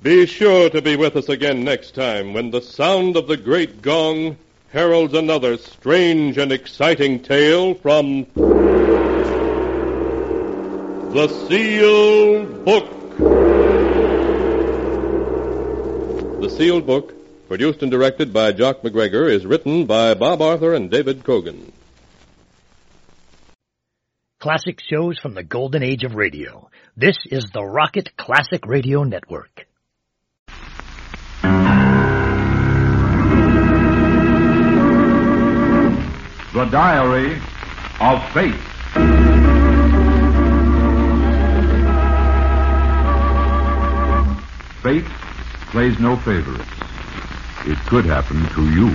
Be sure to be with us again next time when the sound of the great gong heralds another strange and exciting tale from The Sealed Book. The Sealed Book, produced and directed by Jock McGregor, is written by Bob Arthur and David Kogan. Classic shows from the golden age of radio. This is the Rocket Classic Radio Network. The Diary of Fate. Fate plays no favorites. It could happen to you.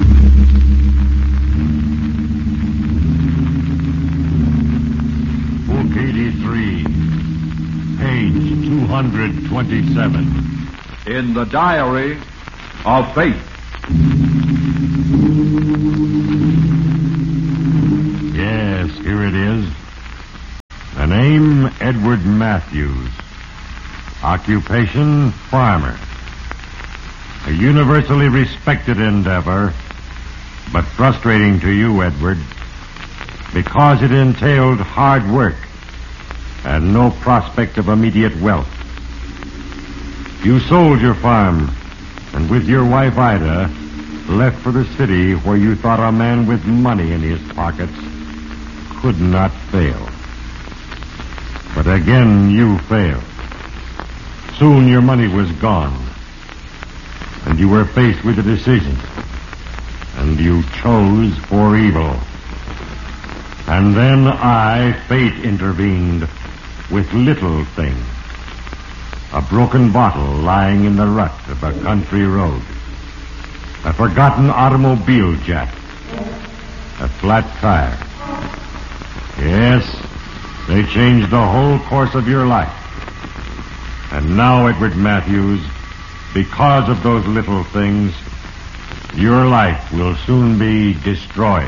Book 83, page 227. In the Diary of Fate. Yes, here it is. The name, Edward Matthews. Occupation, farmer. A universally respected endeavor, but frustrating to you, Edward, because it entailed hard work and no prospect of immediate wealth. You sold your farm, and with your wife, Ida, left for the city where you thought a man with money in his pockets could not fail. But again, you failed. Soon your money was gone, and you were faced with a decision, and you chose for evil. And then fate intervened with little things. A broken bottle lying in the rut of a country road. A forgotten automobile jack. A flat tire. Yes, they changed the whole course of your life. And now, Edward Matthews, because of those little things, your life will soon be destroyed.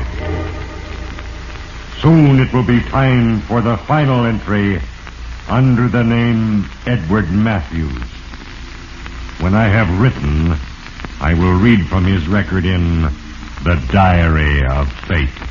Soon it will be time for the final entry under the name Edward Matthews. When I have written, I will read from his record in The Diary of Fate.